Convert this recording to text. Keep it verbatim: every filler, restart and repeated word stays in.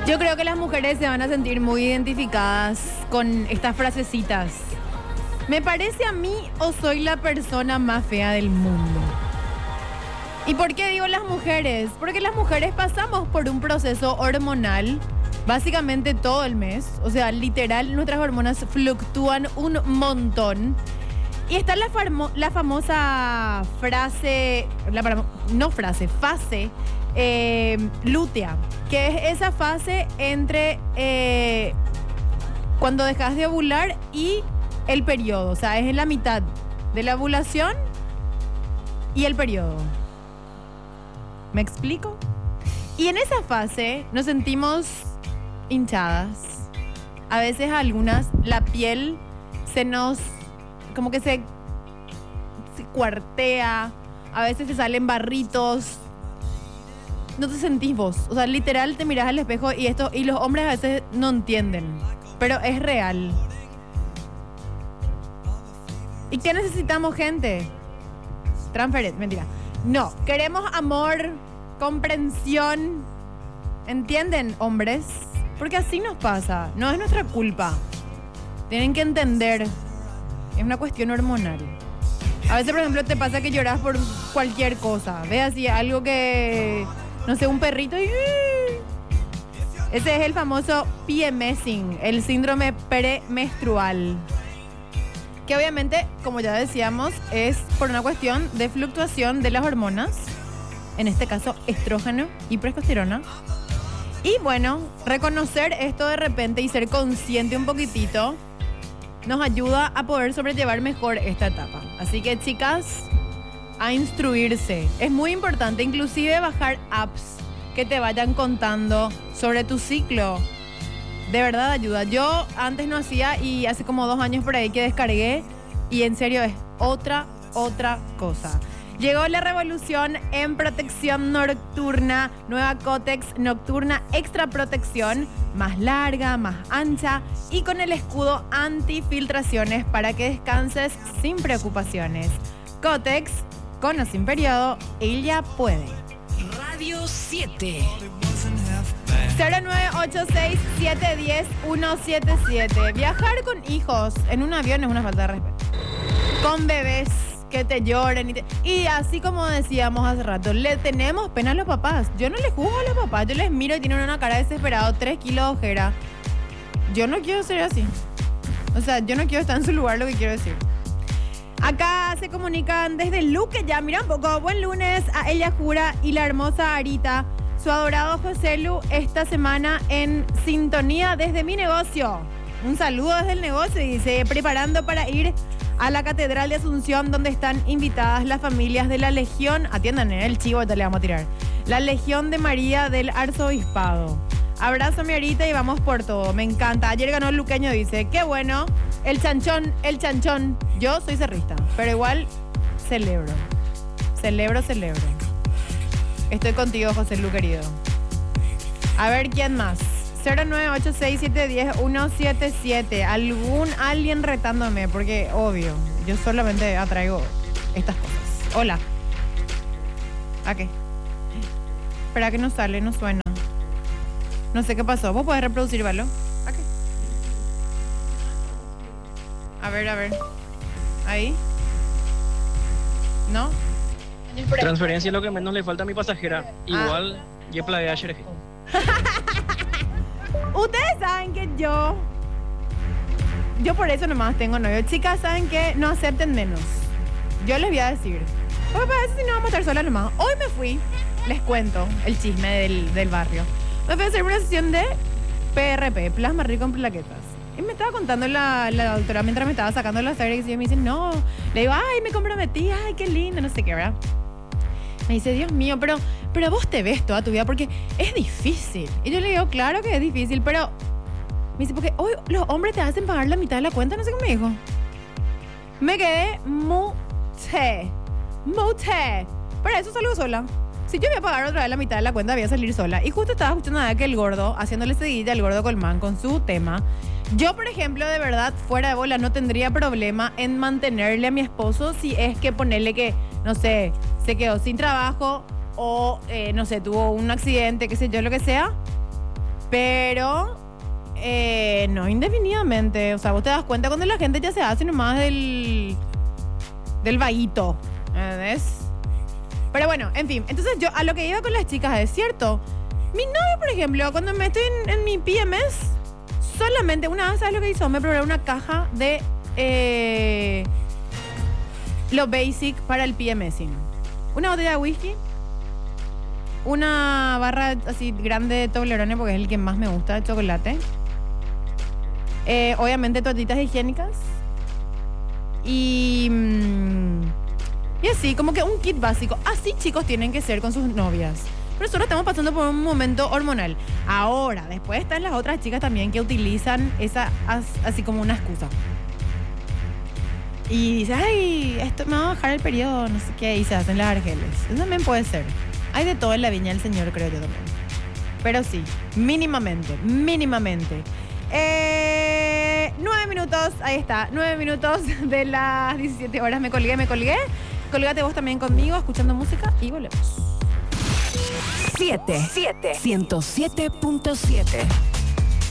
Yo creo que las mujeres se van a sentir muy identificadas con estas frasecitas. ¿Me parece a mí o soy la persona más fea del mundo? ¿Y por qué digo las mujeres? Porque las mujeres pasamos por un proceso hormonal básicamente todo el mes. O sea, literal, nuestras hormonas fluctúan un montón. Y está la, farmo, la famosa frase, la, no frase, fase eh, lútea, que es esa fase entre eh, cuando dejas de ovular y el periodo. O sea, es en la mitad de la ovulación y el periodo. ¿Me explico? Y en esa fase nos sentimos hinchadas. A veces a algunas la piel se nos... como que se, se cuartea, a veces te salen barritos, no te sentís vos, o sea, literal te mirás al espejo y esto, y los hombres a veces no entienden, pero es real. ¿Y qué necesitamos, gente? Transferencia, mentira. No, queremos amor, comprensión, ¿entienden, hombres? Porque así nos pasa, no es nuestra culpa. Tienen que entender. Es una cuestión hormonal. A veces, por ejemplo, te pasa que lloras por cualquier cosa. Ve así, algo que... no sé, un perrito y... Ese es el famoso PMSing, el síndrome premenstrual. Que obviamente, como ya decíamos, es por una cuestión de fluctuación de las hormonas. En este caso, estrógeno y progesterona. Y bueno, reconocer esto de repente y ser consciente un poquitito nos ayuda a poder sobrellevar mejor esta etapa. Así que, chicas, a instruirse. Es muy importante, inclusive bajar apps que te vayan contando sobre tu ciclo. De verdad ayuda. Yo antes no hacía y hace como dos años por ahí que descargué y en serio es otra, otra cosa. Llegó la revolución en protección nocturna, nueva Kotex Nocturna Extra Protección, más larga, más ancha y con el escudo antifiltraciones para que descanses sin preocupaciones. Kotex, con o sin periodo, ella puede. Radio siete. cero nueve ocho seis siete uno cero uno siete siete. Viajar con hijos en un avión es una falta de respeto. Con bebés que te lloren y, te... y así como decíamos hace rato, le tenemos pena a los papás. Yo no les juzgo a los papás, yo les miro y tienen una cara desesperada, tres kilos de ojera. Yo no quiero ser así. O sea, yo no quiero estar en su lugar, lo que quiero decir. Acá se comunican desde Luque ya, mira un poco. Buen lunes a ella Jura y la hermosa Arita. Su adorado José Lu esta semana en sintonía desde mi negocio. Un saludo desde el negocio y dice, preparando para ir a la Catedral de Asunción, donde están invitadas las familias de la Legión, atiendan el chivo, te le vamos a tirar, la Legión de María del Arzobispado. Abrazo mi Arita y vamos por todo, me encanta. Ayer ganó el luqueño, dice, qué bueno, el chanchón, el chanchón. Yo soy cerrista, pero igual celebro, celebro, celebro. Estoy contigo, José Lu, querido. A ver, ¿quién más? cero nueve ocho seis siete uno cero uno siete siete. Algún alguien retándome, porque obvio, yo solamente atraigo estas cosas. Hola. ¿A qué? Espera que no sale, no suena. No sé qué pasó. ¿Vos podés reproducir, Valo? ¿A qué? A ver, a ver. ¿Ahí? ¿No? Transferencia es lo que menos le falta a mi pasajera. Igual, ah. Yo plagué ayer. Ustedes saben que yo... Yo por eso nomás tengo novio. Chicas, ¿saben qué? No acepten menos. Yo les voy a decir. Porque para eso si no vamos a estar solas nomás. Hoy me fui, les cuento el chisme del, del barrio. Me fui a hacer una sesión de P R P, plasma rico en plaquetas. Y me estaba contando la, la doctora mientras me estaba sacando la sangre y me dice, no. Le digo, ay, me comprometí, ay, qué lindo, no sé qué, ¿verdad? Me dice, Dios mío, pero, pero vos te ves toda tu vida porque es difícil. Y yo le digo, claro que es difícil, pero... Me dice, porque hoy los hombres te hacen pagar la mitad de la cuenta, no sé qué me dijo. Me quedé mute, mute. Para eso salgo sola. Si yo voy a pagar otra vez la mitad de la cuenta, voy a salir sola. Y justo estaba escuchando a que el gordo, haciéndole seguida al gordo Colmán con su tema. Yo, por ejemplo, de verdad, fuera de bola, no tendría problema en mantenerle a mi esposo si es que ponerle que, no sé, se quedó sin trabajo o, eh, no sé, tuvo un accidente, qué sé yo, lo que sea. Pero eh, no indefinidamente. O sea, vos te das cuenta cuando la gente ya se hace nomás del, del vaguito. ¿Entendés? Pero bueno, en fin. Entonces yo a lo que iba con las chicas es cierto. Mi novio, por ejemplo, cuando me estoy en, en mi P M S, solamente una vez, ¿sabes lo que hizo? Me preparó una caja de eh, lo basic para el PMSing. Una botella de whisky, una barra así grande de Toblerone, porque es el que más me gusta, de chocolate. Eh, obviamente toallitas higiénicas. Y... Mmm, y así, como que un kit básico. Así chicos tienen que ser con sus novias. Pero nosotros estamos pasando por un momento hormonal. Ahora, después están las otras chicas también que utilizan esa as, así como una excusa. Y dice, ay, esto me va a bajar el periodo, no sé qué, y se hacen las argeles. Eso también puede ser. Hay de todo en la viña del Señor, creo yo también. Pero sí, mínimamente, mínimamente. Eh, nueve minutos, ahí está, nueve minutos de las diecisiete horas. Me colgué, me colgué. Colgate vos también conmigo, escuchando música y volvemos. siete. ciento siete punto siete.